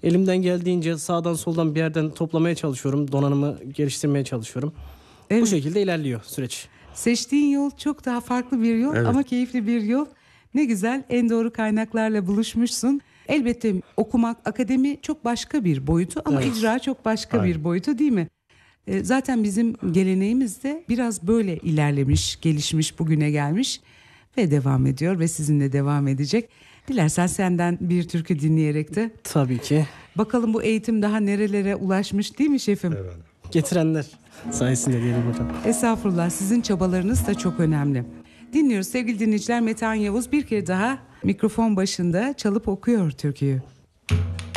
Elimden geldiğince sağdan soldan bir yerden toplamaya çalışıyorum. Donanımı geliştirmeye çalışıyorum. Evet. Bu şekilde ilerliyor süreç. Seçtiğin yol çok daha farklı bir yol ama keyifli bir yol. Ne güzel, en doğru kaynaklarla buluşmuşsun. Elbette okumak, akademi çok başka bir boyutu ama icra çok başka bir boyutu, değil mi? Zaten bizim geleneğimiz de biraz böyle ilerlemiş, gelişmiş, bugüne gelmiş ve devam ediyor ve sizinle devam edecek. Dilersen senden bir türkü dinleyerek de. Tabii ki. Bakalım bu eğitim daha nerelere ulaşmış, değil mi şefim? Evet. Getirenler sayesinde diyelim hocam. Estağfurullah, sizin çabalarınız da çok önemli. Dinliyoruz sevgili dinleyiciler, Metehan Yavuz bir kere daha mikrofon başında çalıp okuyor türküyü.